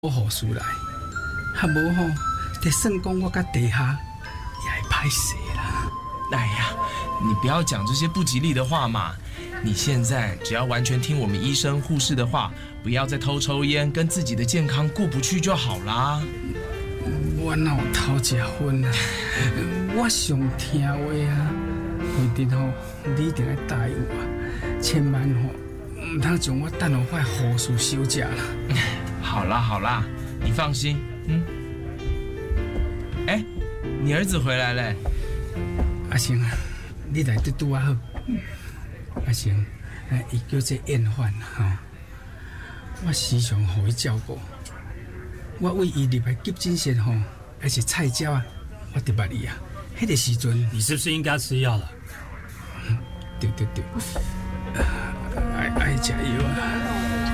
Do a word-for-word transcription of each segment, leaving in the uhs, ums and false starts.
我护士来，还无吼，就算讲我甲地下也会歹势啦。 哎呀，你不要讲这些不吉利的话嘛！你现在只要完全听我们医生、护士的话，不要再偷抽烟，跟自己的健康过不去就好啦。 我哪有偷食薰啊？我上听话啊！规定吼，你一定要答应我，千万吼，唔通将我等落块护士休假啦。 好啦好啦，你放心，嗯。哎，你儿子回来了。 阿成啊，你来得拄啊好。阿成，哎，伊叫做燕焕吼，我时常互伊照顾。我为伊入来急诊室吼，还是菜鸟啊，我特捌伊啊。迄个时阵， 你是不是应该吃药了？ 嗯、对对对，爱爱食药啊。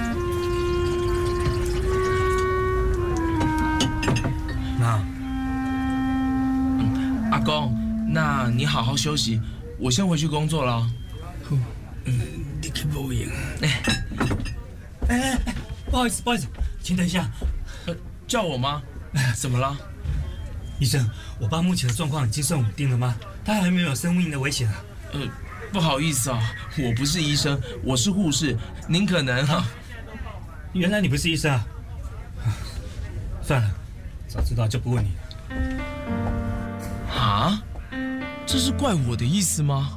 那， 嗯，阿公，那你好好休息，我先回去工作了。 好，嗯，你去无用。 哎， 哎哎哎，不好意思，不好意思，请等一下。 呃，叫我吗？怎么了？ 医生，我爸目前的状况已经算稳定了吗？他还没有生命的危险啊？ 呃，不好意思啊，我不是医生，我是护士，您可能啊。 原来你不是医生啊？算了。早知道就不问你了。 啊？这是怪我的意思吗？